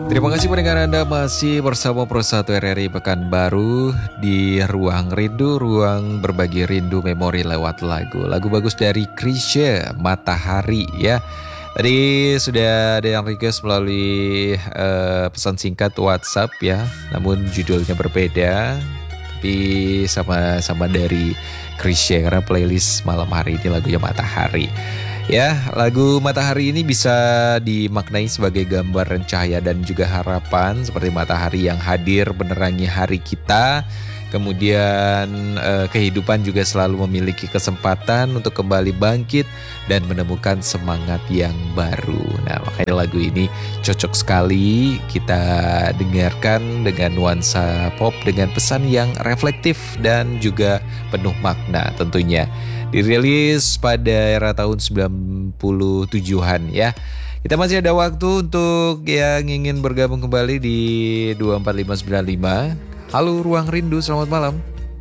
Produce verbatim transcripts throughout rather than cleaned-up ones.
Terima kasih pendengar Anda masih bersama Pro satu R R I Pekanbaru di Ruang Rindu, ruang berbagi rindu memori lewat lagu. Lagu bagus dari Chrisye, Matahari ya. Tadi sudah ada yang request melalui uh, pesan singkat WhatsApp ya, namun judulnya berbeda, tapi sama-sama dari Chrisye karena playlist malam hari ini lagunya Matahari. Ya, lagu Matahari ini bisa dimaknai sebagai gambaran cahaya dan juga harapan seperti matahari yang hadir menerangi hari kita. Kemudian eh, kehidupan juga selalu memiliki kesempatan untuk kembali bangkit dan menemukan semangat yang baru. Nah, makanya lagu ini cocok sekali kita dengarkan dengan nuansa pop dengan pesan yang reflektif dan juga penuh makna tentunya. Dirilis pada era tahun sembilan puluh tujuhan ya. Kita masih ada waktu untuk yang ingin bergabung kembali di dua empat lima sembilan lima. Halo Ruang Rindu, selamat malam.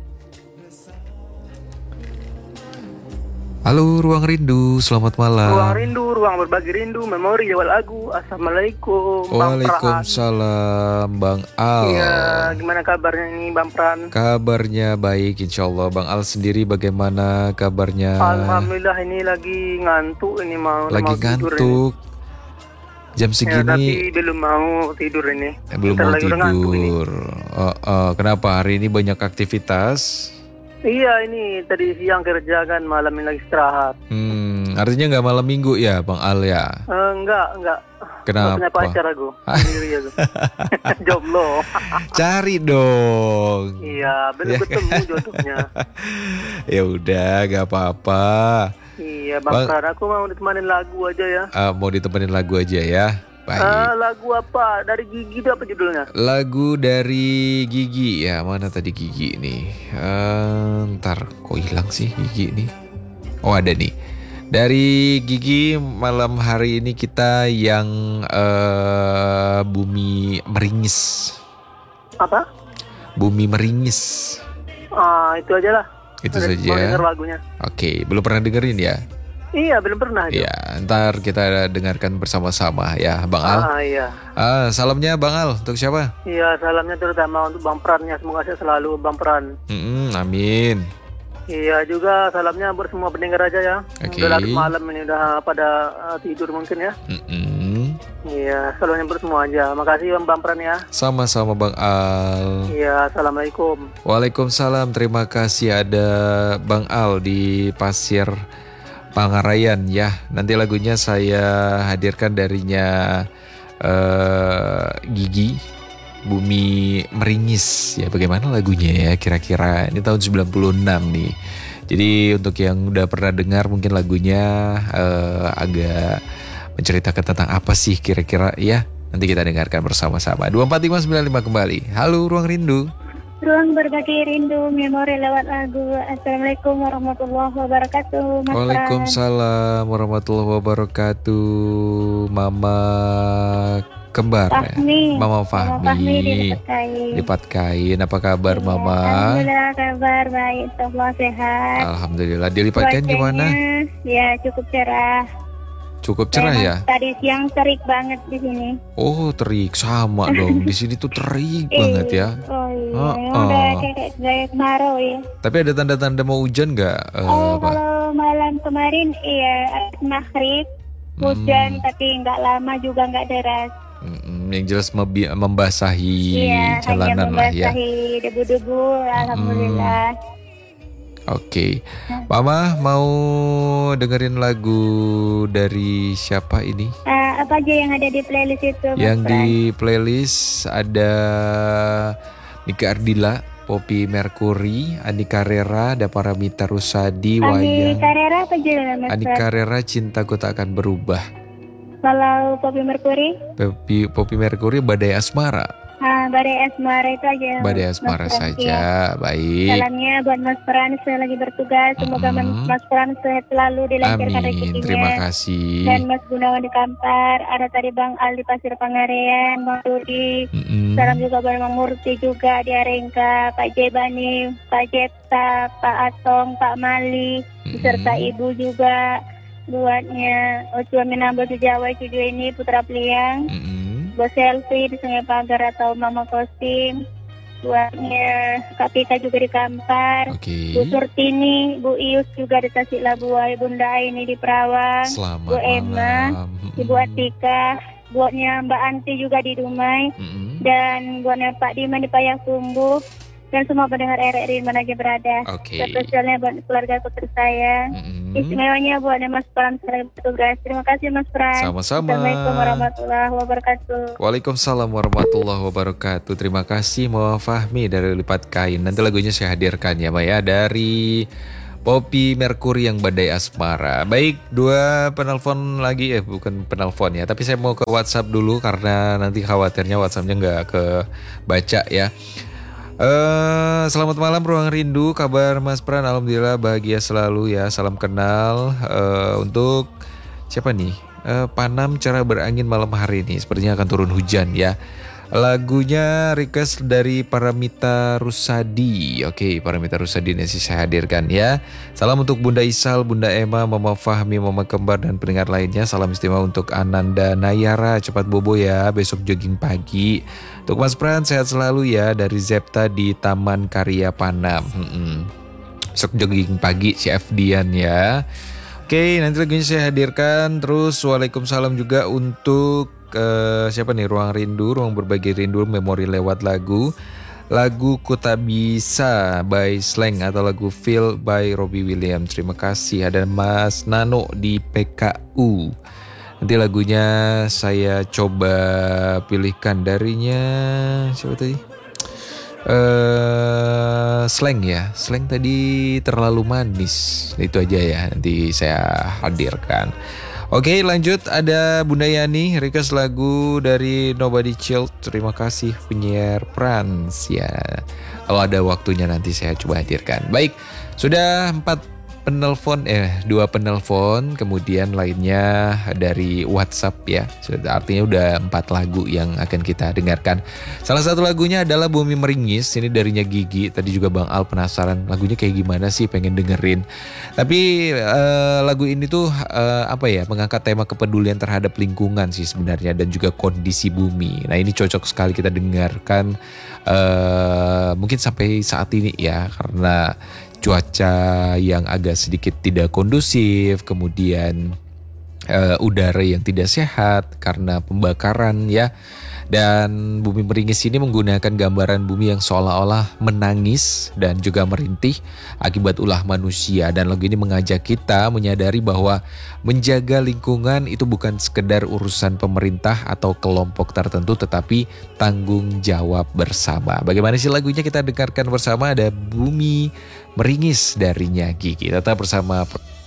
Halo Ruang Rindu, selamat malam. Ruang Rindu, ruang berbagi rindu, memori lewat lagu. Assalamualaikum Bang Waalaikumsalam Bang Al. Iya, gimana kabarnya ini Bang Pran? Kabarnya baik insya Allah. Bang Al sendiri bagaimana kabarnya? Alhamdulillah, ini lagi ngantuk ini mau Lagi mau tidur ngantuk ini. Jam segini Ya, tapi belum mau tidur ini. eh, Belum Bentar mau lagi udah ngantuk ini. tidur oh, oh, Kenapa hari ini banyak aktivitas? Iya, ini tadi siang kerja kan, malam ini lagi istirahat. Hmm, artinya nggak malam minggu ya Bang Al ya? Eh, enggak, enggak. Kenapa? Nggak punya pacar aku. Sendiri aku. Jomblo. Cari dong. Iya, belum Ya. ketemu jodohnya. Ya udah, gak apa-apa. Iya, Bang Bang- Pran, aku mau ditemanin lagu aja ya. Ah, mau ditemenin lagu aja ya. Baik. Ah, lagu apa? Dari Gigi itu apa judulnya? Lagu dari Gigi ya, mana tadi Gigi nih? Eh, ntar kok hilang sih Gigi nih? Oh ada nih. Dari Gigi malam hari ini kita yang eh, Bumi Meringis. Apa? Bumi Meringis. Ah, itu aja lah. Itu Ada- saja. Mau denger lagunya. Oke, belum pernah dengerin ya? Iya, belum pernah itu. Ya, ntar kita dengarkan bersama-sama ya, Bang Al. Ah, iya. Ah, salamnya Bang Al untuk siapa? Iya, salamnya terutama untuk Bang Pran ya. Semoga sehat selalu Bang Pran. Mm-mm, amin. Iya, juga salamnya buat semua pendengar aja ya. Oke. Udah larut malam ini, udah pada ah, tidur mungkin ya. Mm-mm. Iya, salamnya buat semua aja. Makasih Bang Bang Pran ya. Sama-sama Bang Al. Iya, assalamualaikum. Waalaikumsalam, terima kasih ada Bang Al di Pasir Pangarayan ya. Nanti lagunya saya hadirkan darinya eh, Gigi, Bumi Meringis ya. Bagaimana lagunya ya kira-kira? Ini tahun sembilan puluh enam nih. Jadi untuk yang udah pernah dengar mungkin lagunya eh, agak menceritakan tentang apa sih kira-kira ya. Nanti kita dengarkan bersama-sama. Dua empat lima sembilan lima kembali. Halo Ruang Rindu. Ruang berbagi rindu memori lewat lagu. Assalamualaikum warahmatullahi wabarakatuh. Mas Pran. Waalaikumsalam warahmatullahi wabarakatuh. Mama kembar ya? Fahmi. Mama Mama Fahmi Fahmi di Lipat Kain. Lipat Kain. Apa kabar Iya, Mama? Alhamdulillah kabar baik, Allah sehat. Alhamdulillah. Di Lipat Kain gimana? Ya cukup cerah. Cukup cerah Memang ya? Tadi siang terik banget di sini. Oh terik sama dong. Di sini tuh terik banget ya. Oh iya, Oh, memang udah oh. kayak kayak kemarau ya. Tapi ada tanda-tanda mau hujan nggak? Eh, Oh, apa? kalau malam kemarin iya maghrib hujan Hmm. tapi nggak lama juga nggak deras. Mm-mm, yang jelas mebi- membasahi Iya, hanya jalanan lah ya. membasahi debu-debu. Alhamdulillah. Oke, Mama mau dengerin lagu dari siapa ini? Eh, apa aja yang ada di playlist itu, Mas Yang Pran? di playlist ada Nika Ardila, Poppy Mercury, Andika Rera, ada Paramita Rusadi, Andi Wayang. Carrera apa judulnya, Mas Pran? Andika Rera, Cintaku Tak Akan Berubah. Kalau Poppy Mercury, Poppy, Poppy Mercury, Badai Asmara. ah, Badai Asmara itu aja. Badai Mas Asmara Pran. saja, Iya. baik. Salamnya buat Mas Pran saya lagi bertugas. Semoga Mm-mm. Mas Pran sehat selalu, dilancarkan Amin, rezekinya. terima kasih. Dan Mas Gunawan di Kampar, ada tadi Bang Al di Pasir Pangarean, Bang Rudi. Mm-mm. Salam juga buat Bang Murti juga di Arengka, Pak Jebani, Pak Jepta, Pak Atong, Pak Mali, beserta Mm-mm. Ibu juga. Buatnya Ocua Minambo Jawa Cuju ini Putra Pliang. Mm-mm. buat selfie di Sungai Pagar atau Mama Kosim. Buatnya Kak Pika juga di Kampar. Oke. Bu Surtini, Bu Ius juga di Tasikmalaya, Bunda Aini di Perawang. Selamat Bu Emma, malam. Ibu Atika, buatnya Mbak Anti juga di Dumai, Mm-mm. dan buatnya Pak Diman di Payakumbuh, dan semua pendengar R R I mana aja berada. Oke. Spesialnya buat keluarga putri saya. Mm-mm. Istimewanya buatnya Mas Pram saya bertugas. Terima kasih Mas Pram. Sama-sama. Assalamualaikum warahmatullahi wabarakatuh. Waalaikumsalam warahmatullahi wabarakatuh. Terima kasih Mo Fahmi dari Lipat Kain. Nanti lagunya saya hadirkan ya Mbak ya, dari Poppy Mercury yang Badai Asmara. Baik, dua penelpon lagi, eh bukan penelpon ya, tapi saya mau ke WhatsApp dulu karena nanti khawatirnya WhatsAppnya nggak kebaca ya. Eh, selamat malam Ruang Rindu, kabar Mas Pran? Alhamdulillah bahagia selalu ya. Salam kenal. Eh, untuk siapa nih? Eh, Panam cerah berangin malam hari ini. Sepertinya akan turun hujan ya. Lagunya request dari Paramita Rusadi. Oke, Paramita Rusadi ini sih saya hadirkan ya. Salam untuk Bunda Isal, Bunda Emma, Mama Fahmi, Mama Kembar dan pendengar lainnya. Salam istimewa untuk Ananda Nayara. Cepat bobo ya, besok jogging pagi. Untuk Mas Pran sehat selalu ya, dari Zepta di Taman Karya Panam. Hmm-mm. Besok jogging pagi si F Dian ya. Oke, nanti lagunya saya hadirkan. Terus waalaikumsalam juga untuk uh, siapa nih? Ruang Rindu, Ruang Berbagi Rindu, Memori lewat lagu. Lagu Ku Tak Bisa by Slang atau lagu Feel by Robbie Williams. Terima kasih. Ada Mas Nano di P K U. Nanti lagunya saya coba pilihkan darinya siapa tadi? Uh, slang ya, Slang tadi terlalu manis. Itu aja ya, nanti saya hadirkan. Oke, lanjut, ada Bunda Yani request lagu dari Nobody Child. Terima kasih penyiar Prans ya. Kalau ada waktunya nanti saya coba hadirkan. Baik, sudah empat penelpon, eh dua penelpon, kemudian lainnya dari WhatsApp ya. Artinya udah empat lagu yang akan kita dengarkan. Salah satu lagunya adalah Bumi Meringis, ini darinya Gigi. Tadi juga Bang Al penasaran lagunya kayak gimana sih, pengen dengerin. Tapi eh, lagu ini tuh eh, apa ya, mengangkat tema kepedulian terhadap lingkungan sih sebenarnya, dan juga kondisi bumi. Nah ini cocok sekali kita dengarkan eh, mungkin sampai saat ini ya, karena cuaca yang agak sedikit tidak kondusif, kemudian uh, udara yang tidak sehat karena pembakaran ya. Dan Bumi Meringis ini menggunakan gambaran bumi yang seolah-olah menangis dan juga merintih akibat ulah manusia. Dan lagu ini mengajak kita menyadari bahwa menjaga lingkungan itu bukan sekedar urusan pemerintah atau kelompok tertentu, tetapi tanggung jawab bersama. Bagaimana sih lagunya, kita dengarkan bersama. Ada Bumi Meringis darinya Gigi. Tetap bersama